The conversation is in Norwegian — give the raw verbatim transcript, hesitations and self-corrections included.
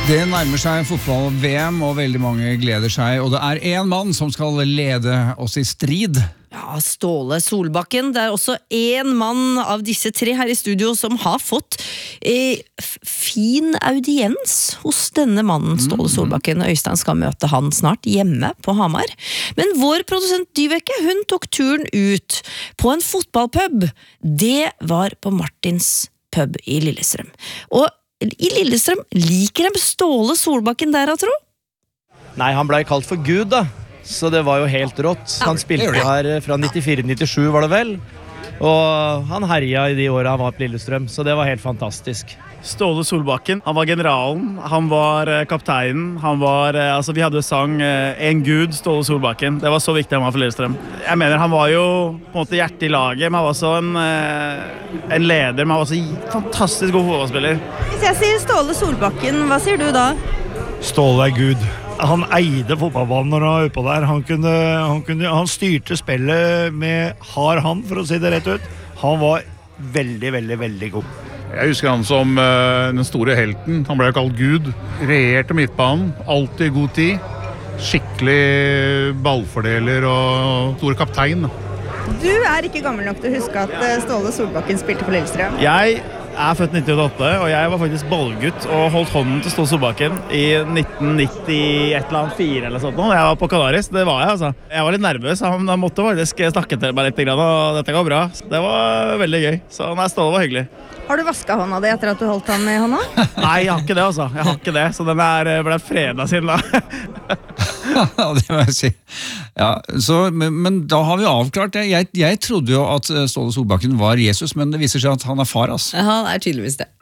Det nærmer seg fotball-V M, og veldig mange gleder seg, og det er en mann som skal lede oss i strid. Ja, Ståle Solbakken. Det er også en mann av disse tre her i studio som har fått eh, fin audiens hos denne mannen, Ståle Solbakken. Øystein skal møte han snart hjemme på Hamar. Men vår produsent Dyveke, hun tok turen ut på en fotballpub. Det var på Martins pub i Lillestrøm. Og i Lillestrøm liker de Ståle Solbakken der, jeg tror? Nei, han ble kalt for Gud da, så det var jo helt rått. Han spilte her fra nittifire nittisju var det vel, og han herja i de årene han var på Lillestrøm, så det var helt fantastisk. Ståle Solbakken, han var generalen, han var kapteinen, han var, altså vi hadde sang En Gud, Ståle Solbakken. Det var så viktig han var for Lillestrøm. Jeg mener, han var jo på en måte hjertet i laget, men han var også en, en leder, men han var også en fantastisk god fotballspiller. Hvis jeg sier Ståle Solbakken, hva sier du da? Ståle er Gud. Han eide fotballbanen når han var oppe der. Han, kunne, han, kunne, han styrte spillet med hard hand, for å si det rett ut. Han var veldig, veldig, veldig god. Jeg husker han som uh, den store helten. Han ble kalt Gud. Regjerte midtbanen, alltid god tid. Skikkelig ballfordeler og stor kaptein. Du er ikke gammel nok til å huske at Ståle Solbakken spilte på Lillestrøm. Jeg er født nittiåtte, og jeg var faktisk ballgutt og holdt hånden til Ståle Solbakken i nitten nitti et eller annet fire eller sånt. Jeg var på Canaris, det var jeg altså. Jeg var litt nervøs, han måtte faktisk snakke til meg litt, og dette går bra. Det var veldig gøy, så nei, Ståle var hyggelig. Har du vasket hånda di etter at du holdt han i hånda? Nei, jeg har ikke det altså. Jeg har ikke det, så den er ble fredag siden da. Ja, det må jeg si. Ja, så, men, men da har vi avklart det. Jeg, jeg trodde jo at Ståle Solbakken var Jesus, men det viser seg at han er far, altså. Han er tydeligvis det.